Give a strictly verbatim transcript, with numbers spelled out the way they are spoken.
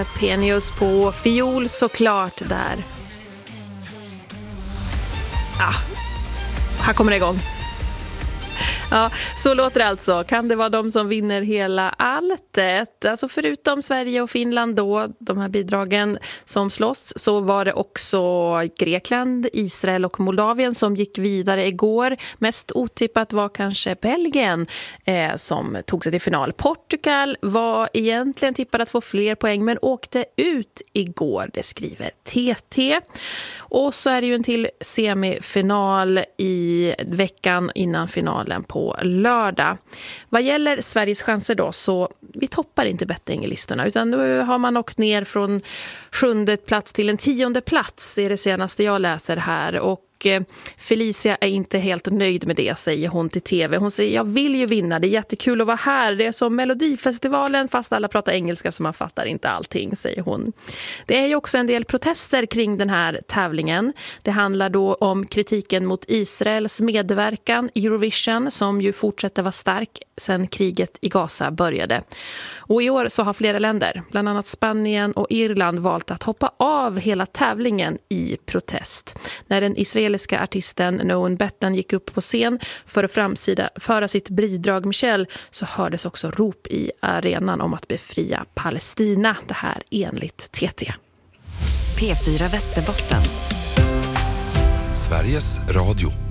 Penius på fiol såklart där. Ah, här kommer det igång. Ja, så låter det alltså. Kan det vara de som vinner hela alltet? Alltså förutom Sverige och Finland då, de här bidragen som slåss, så var det också Grekland, Israel och Moldavien som gick vidare igår. Mest otippat var kanske Belgien eh, som tog sig till final. Portugal var egentligen tippad att få fler poäng men åkte ut igår, det skriver T T. Och så är det ju en till semifinal i veckan innan finalen på lördag. Vad gäller Sveriges chanser då, så vi toppar inte bettinglistorna utan nu har man åkt ner från sjunde plats till en tionde plats. Det är det senaste jag läser här, och Felicia är inte helt nöjd med det, säger hon till T V. Hon säger, jag vill ju vinna, det är jättekul att vara här. Det är som Melodifestivalen fast alla pratar engelska så man fattar inte allting, säger hon. Det är ju också en del protester kring den här tävlingen. Det handlar då om kritiken mot Israels medverkan i Eurovision som ju fortsätter vara stark sedan kriget i Gaza började. Och i år så har flera länder, bland annat Spanien och Irland, valt att hoppa av hela tävlingen i protest. När den israeliska artisten Noan Bettan gick upp på scen för att framsida, föra sitt bidrag Michelle, så hördes också rop i arenan om att befria Palestina. Det här enligt T T. P fyra Västerbotten. Sveriges Radio.